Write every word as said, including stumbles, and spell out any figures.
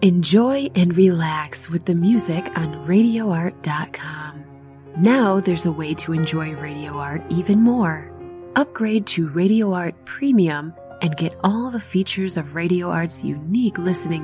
Enjoy and relax with the music on radio art dot com. Now there's a way to enjoy Radio Art even more. Upgrade to Radio Art Premium and get all the features of Radio Art's unique listening